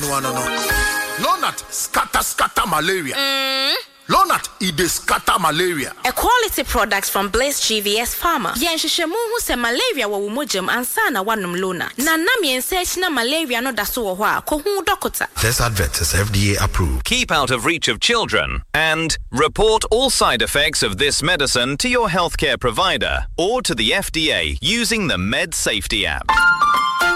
Lonat scatter malaria. Lonat ide scatter malaria. A quality product from Blaze GVS Pharma. Yenhwehwemu hu se malaria wo mojam ansa na wanum Lonat. Na nam yense na malaria no daso wo ho a ko hu dokota. This advert is FDA approved. Keep out of reach of children and report all side effects of this medicine to your healthcare provider or to the FDA using the Med Safety app.